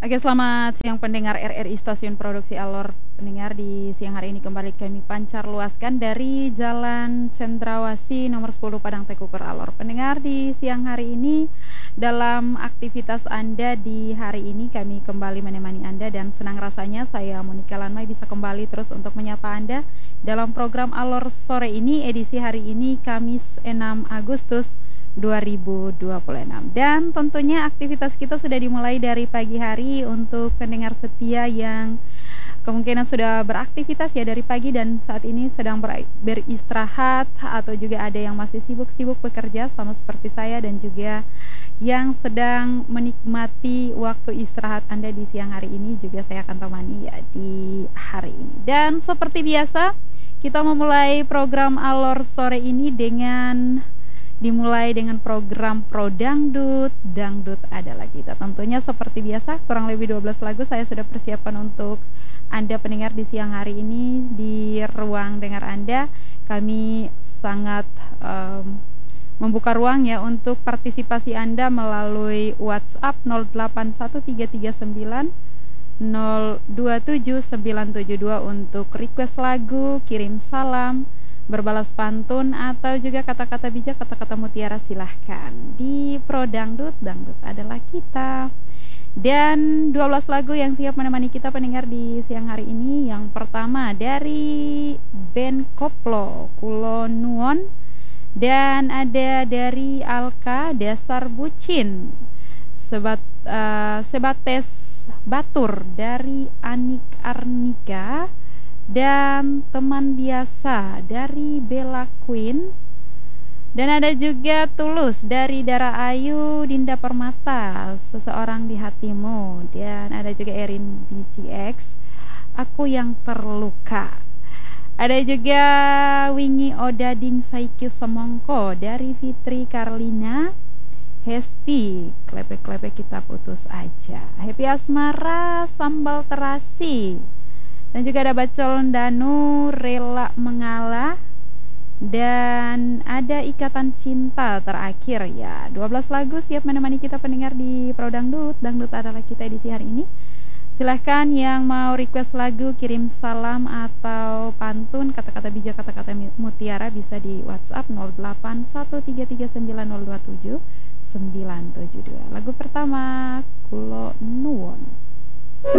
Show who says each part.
Speaker 1: Oke, selamat siang pendengar RRI Stasiun Produksi Alor. Pendengar, di siang hari ini kembali kami pancar luaskan dari Jalan Cendrawasih nomor 10 Padang Tekukur Alor. Pendengar, di siang hari ini dalam aktivitas Anda di hari ini kami kembali menemani Anda dan senang rasanya saya Monika Lanmai bisa kembali terus untuk menyapa Anda dalam program Alor sore ini, edisi hari ini Kamis 6 Agustus 2026. Dan tentunya aktivitas kita sudah dimulai dari pagi hari untuk pendengar setia yang kemungkinan sudah beraktivitas ya dari pagi dan saat ini sedang beristirahat, atau juga ada yang masih sibuk-sibuk bekerja sama seperti saya, dan juga yang sedang menikmati waktu istirahat Anda di siang hari ini juga saya akan temani ya di hari ini. Dan seperti biasa kita memulai program Alor sore ini dimulai dengan program Pro Dangdut, Dangdut adalah kita. Tentunya seperti biasa kurang lebih 12 lagu saya sudah persiapkan untuk Anda pendengar di siang hari ini di ruang dengar Anda. Kami sangat membuka ruang ya untuk partisipasi Anda melalui WhatsApp 081339 027972 untuk request lagu, kirim salam, berbalas pantun, atau juga kata-kata bijak, kata-kata mutiara, silahkan di Pro Dangdut, Dangdut adalah kita. Dan 12 lagu yang siap menemani kita pendengar di siang hari ini. Yang pertama dari band Koplo, Kulo Nuon, dan ada dari Alka, Dasar Bucin, Sebates Batur dari Anik Arnika, dan Teman Biasa dari Bella Queen, dan ada juga Tulus dari Dara Ayu, Dinda Permata, Seseorang di Hatimu, dan ada juga Erin DCX, Aku Yang Terluka. Ada juga Wingi Odading Saiki Semongko dari Fitri Karlina, Hesti, Klepe-klepe kita putus aja, Happy Asmara, Sambal Terasi, dan juga ada Bacol Danu, Rela Mengalah, dan ada Ikatan Cinta terakhir ya. 12 lagu siap menemani kita pendengar di Pro Dangdut, Dangdut adalah kita edisi hari ini. Silahkan yang mau request lagu, kirim salam atau pantun, kata-kata bijak, kata-kata mutiara bisa di WhatsApp 081339027972. Lagu pertama, Kulo Nuwon.